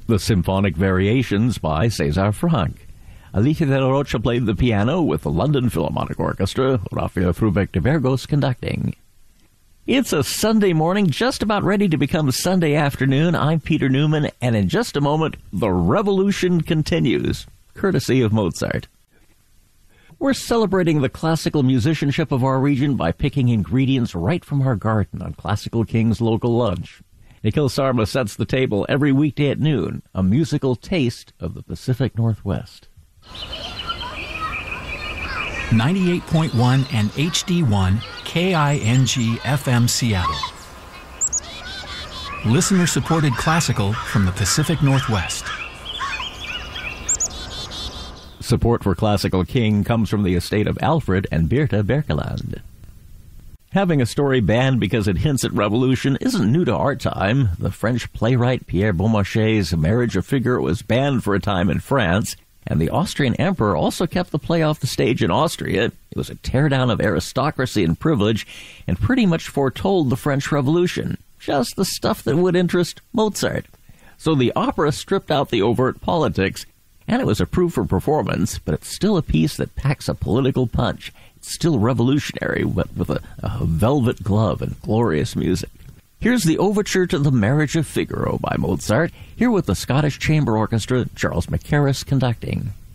The Symphonic Variations by César Franck. Alicia de la Rocha played the piano with the London Philharmonic Orchestra, Rafael Frubeck de Burgos conducting. It's a Sunday morning, just about ready to become Sunday afternoon. I'm Peter Newman, and in just a moment, the revolution continues, courtesy of Mozart. We're celebrating the classical musicianship of our region by picking ingredients right from our garden on Classical King's Local Lunch. Nikhil Sarma sets the table every weekday at noon, a musical taste of the Pacific Northwest. 98.1 and HD1 KING FM Seattle. Listener-supported classical from the Pacific Northwest. Support for Classical King comes from the estate of Alfred and Birta Berkeland. Having a story banned because it hints at revolution isn't new to our time. The French playwright Pierre Beaumarchais' Marriage of Figaro was banned for a time in France, and the Austrian emperor also kept the play off the stage in Austria. It was a teardown of aristocracy and privilege, and pretty much foretold the French Revolution. Just the stuff that would interest Mozart. So the opera stripped out the overt politics, and it was approved for performance, but it's still a piece that packs a political punch. It's still revolutionary, but with a velvet glove and glorious music. Here's the overture to The Marriage of Figaro by Mozart, here with the Scottish Chamber Orchestra, Charles Mackerras conducting.